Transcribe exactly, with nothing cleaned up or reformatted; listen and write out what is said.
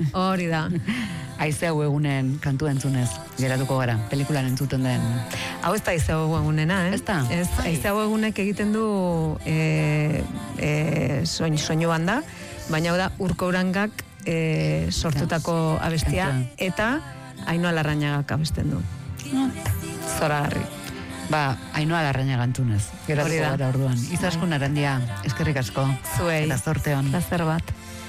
Hori da. Aizeu egunen kantu entzunez, geratuko gara, pelikulan entzuten den. Hau ez da Aizeu egunena, eh? Ez da? Ez, Aizeu egunek egiten du e, e, soin, soinu banda, baina hau da Urko Urangak e, sortutako abestia, eta Ainhoa Larrañagak abesten du. Zoragarri. Ba, Ainhoa Larrañaga entzunez, geratuko gara orduan. Izaskun Arandia, eskerrik asko. Zuei. Eta zorte hon. Plazer bat.